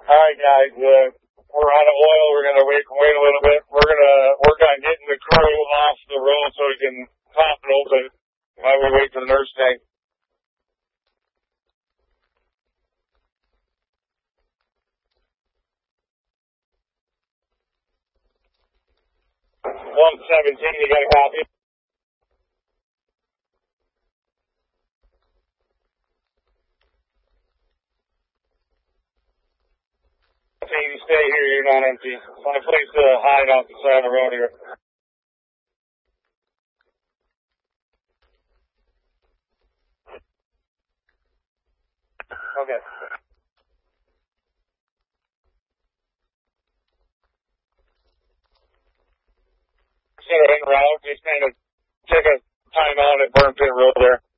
All right, guys. We're out of oil. We're going to wait a little bit. We're going to work on getting the crew off the road so we can pop it open while we wait for the nurse tank. $117, you got a copy? Okay, you stay here, you're not empty. Find a place to hide off the side of the road here. Okay. Instead of en route, just kind of take a time out at Burn Pit Road there.